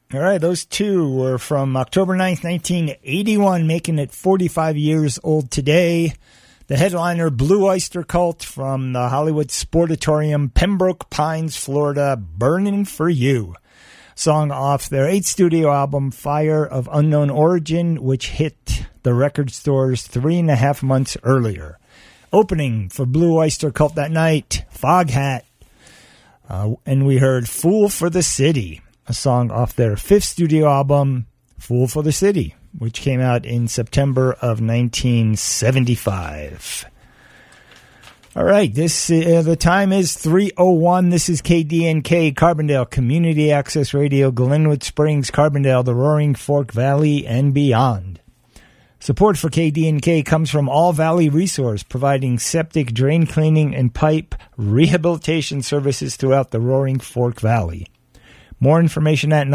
All right, those two were from October 9th, 1981, making it 45 years old today. The headliner, Blue Oyster Cult from the Hollywood Sportatorium, Pembroke Pines, Florida, Burnin' For You. Song off their 8th studio album, Fire of Unknown Origin, which hit the record stores 3.5 months earlier. Opening for Blue Oyster Cult that night, Foghat. And we heard Fool for the City, a song off their 5th studio album, Fool for the City, which came out in September of 1975. All right, the time is 3:01. This is KDNK, Carbondale Community Access Radio, Glenwood Springs, Carbondale, the Roaring Fork Valley, and beyond. Support for KDNK comes from All Valley Resource, providing septic, drain cleaning, and pipe rehabilitation services throughout the Roaring Fork Valley. More information at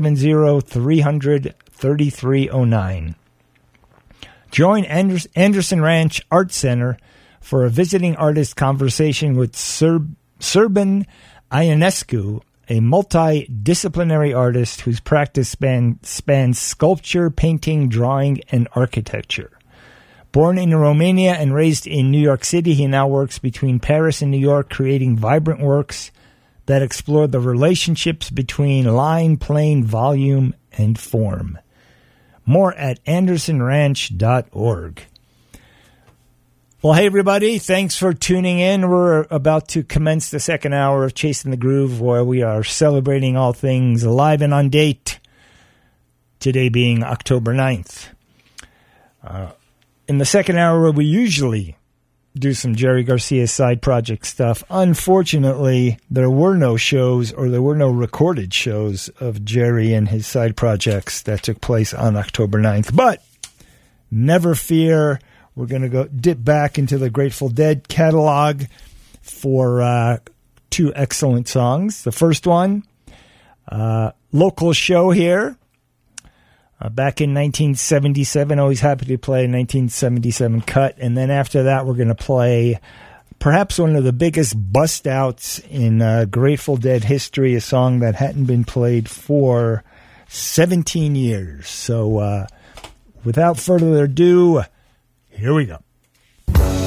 970-300-3309. Join Anderson Ranch Art Center for a visiting artist conversation with Serban Ionescu, a multidisciplinary artist whose practice spans sculpture, painting, drawing, and architecture. Born in Romania and raised in New York City, he now works between Paris and New York, creating vibrant works that explore the relationships between line, plane, volume, and form. More at andersonranch.org. Well, hey, everybody. Thanks for tuning in. We're about to commence the second hour of Chasing the Groove, where we are celebrating all things live and on date, today being October 9th. In the second hour, we usually do some Jerry Garcia side project stuff. Unfortunately, there were no shows, or there were no recorded shows of Jerry and his side projects that took place on October 9th. But never fear. We're going to go dip back into the Grateful Dead catalog for two excellent songs. The first one, local show here, back in 1977. Always happy to play a 1977 cut. And then after that, we're going to play perhaps one of the biggest bust-outs in Grateful Dead history, a song that hadn't been played for 17 years. So without further ado, here we go.